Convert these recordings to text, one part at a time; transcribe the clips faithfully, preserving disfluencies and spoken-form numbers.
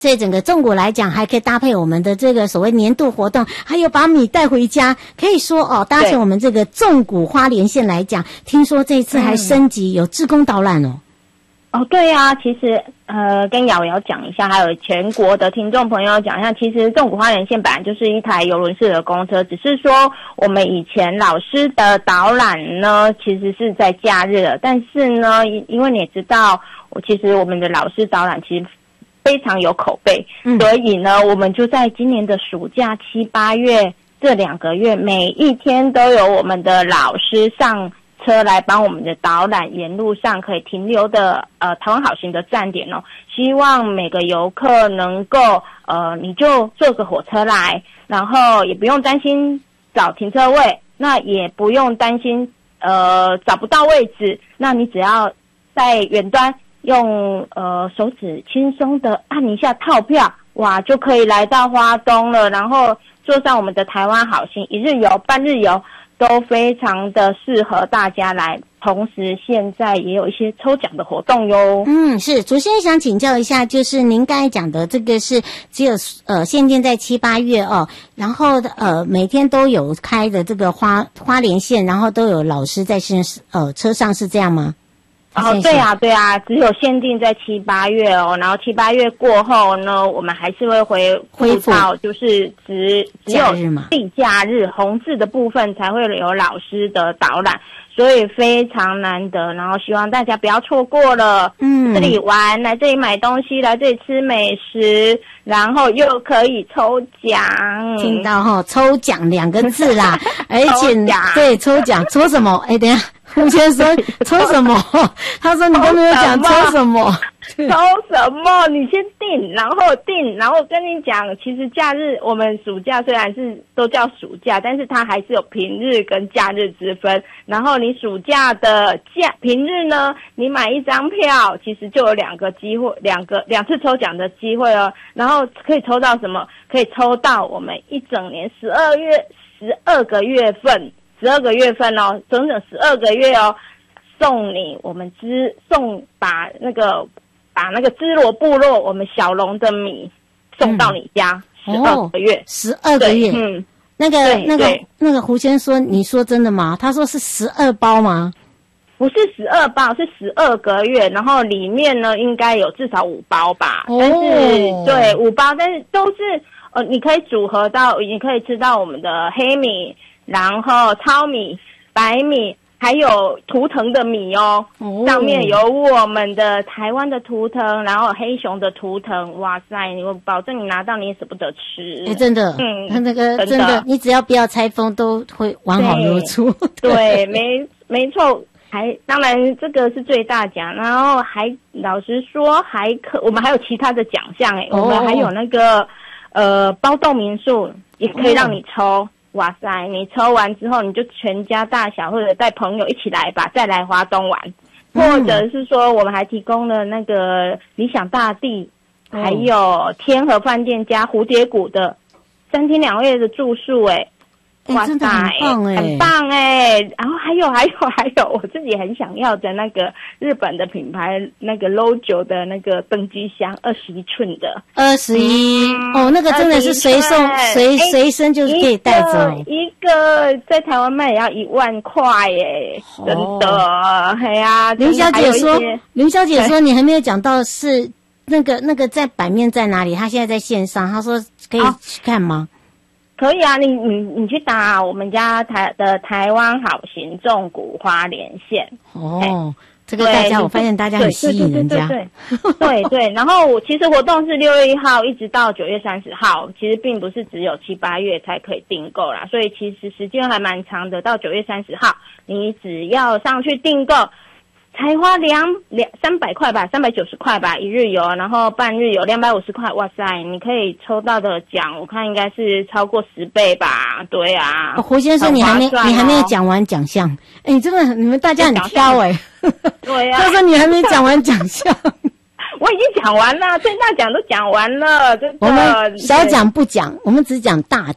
这整个纵谷来讲，还可以搭配我们的这个所谓年度活动，还有把米带回家。可以说哦，搭乘我们这个纵谷花莲线来讲，听说这次还升级、嗯、有志工导览哦。 哦，对啊，其实呃，跟瑶瑶讲一下，还有全国的听众朋友讲一下，其实纵谷花莲线本来就是一台邮轮式的公车，只是说我们以前老师的导览呢，其实是在假日的，但是呢，因为你也知道，我其实我们的老师导览其实非常有口碑，嗯，所以呢，我们就在今年的暑假七八月这两个月，每一天都有我们的老师上车来帮我们的导览，沿路上可以停留的呃台湾好行的站点哦，希望每个游客能够呃你就坐个火车来，然后也不用担心找停车位，那也不用担心呃找不到位置，那你只要在远端用呃手指轻松的按一下套票，哇就可以来到花东了，然后坐上我们的台湾好行一日游、半日游。都非常的适合大家来，同时现在也有一些抽奖的活动哟。 嗯，是，主持人想请教一下，就是您刚才讲的这个是只有呃限定在七八月哦，然后呃每天都有开的这个花花莲线，然后都有老师在线呃车上，是这样吗？ 哦，对啊，对啊，只有限定在七八月哦，然后七八月过后呢，我们还是会回恢复到就是只只有地假日红字的部分才会有老师的导览，所以非常难得，然后希望大家不要错过了。嗯，这里玩，来这里买东西，来这里吃美食，然后又可以抽奖。 听到齁，抽奖两个字啦，而且对抽奖抽什么？哎，等一下。胡先生抽什么？他说你都没有讲抽什么， 抽什么？你先定，然后定，然后跟你讲，其实假日我们暑假虽然是都叫暑假，但是它还是有平日跟假日之分。然后你暑假的假平日呢，你买一张票，其实就有两个机会，两个两次抽奖的机会哦。然后可以抽到什么？可以抽到我们一整年十二月十二个月份。十二个月份哦，整整十二个月哦，送你我们支送把那个把那个支罗部落我们小龙的米送到你家，十二个月， 十二个月，嗯，那个那个那个胡先生说，你说真的吗？他说是十二包吗？ 不是十二包，是十二个月，然后里面呢应该有至少五包吧，哦、但是对五包，但是都是呃，你可以组合到，你可以吃到我们的黑米。然后糙米、白米，还有图腾的米哦，哦上面有我们的台湾的图腾，然后黑熊的图腾，哇塞！我保证你拿到你也舍不得吃。 哎，真的，嗯，他那个真的，你只要不要拆封，都会完好如初。 对，对没没错。还当然这个是最大奖，然后还老实说还可，我们还有其他的奖项哎，哦、我们还有那个呃包栋民宿也可以让你抽。哦哇塞！你抽完之后，你就全家大小或者带朋友一起来吧，再来花东玩，嗯、或者是说，我们还提供了那个理想大地，嗯、还有天河饭店加蝴蝶谷的三天两夜的住宿，哎， 哇塞，很棒哎， 很棒哎！然后还有还有还有，我自己很想要的那个日本的品牌那个 L O J O 的那个登机箱，二十一寸的， 二十一哦，那个真的是随送随随身就是可以带走， 一个在台湾卖也要一万块耶，哦、真的，哎呀， 林小姐说，林小姐说你还没有讲到是那个那个在版面在哪里？她现在在线上，她说可以去看吗？哦可以啊，你你你去打我们家台的台湾好行纵谷花莲线哦，这个大家我发现大家很吸引人家， 对对对对 对, 对。然后其实活动是六月一号一直到九月三十号，其实并不是只有七八月才可以订购啦，所以其实时间还蛮长的，到九月三十号，你只要上去订购。才花两两三百块吧，三百九十块吧，一日游，然后半日游两百五十块，哇塞，你可以抽到的奖，我看应该是超过十倍吧，对啊。 哦、胡先生，你还没、哦、你还没有讲完奖项，哎，你真的你们大家很挑哎、欸， 对啊。 他说你还没讲完奖项， 我已经讲完了，最大奖都讲完了，真的。 我们小奖不讲，我们只讲大奖。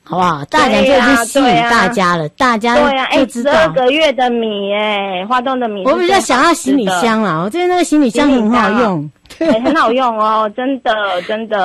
好不好？大人就已经吸引大家了，大家对呀， 就知道。 十二个月的米，哎，花东的米。 我比较想要行李箱啦，我觉得那个行李箱很好用， 对，很好用哦，真的真的。